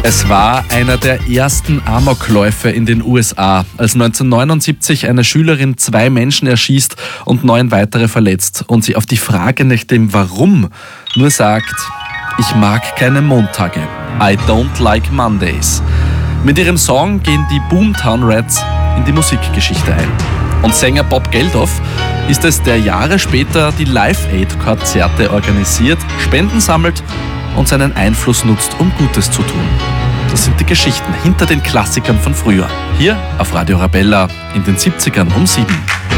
Es war einer der ersten Amokläufe in den USA, als 1979 eine Schülerin 2 Menschen erschießt und 9 weitere verletzt und sie auf die Frage nach dem Warum nur sagt: Ich mag keine Montage. I don't like Mondays. Mit ihrem Song gehen die Boomtown Rats in die Musikgeschichte ein. Und Sänger Bob Geldof ist es, der Jahre später die Live-Aid-Konzerte organisiert, Spenden sammelt und seinen Einfluss nutzt, um Gutes zu tun. Das sind die Geschichten hinter den Klassikern von früher. Hier auf Radio Arabella in den 70ern um 7.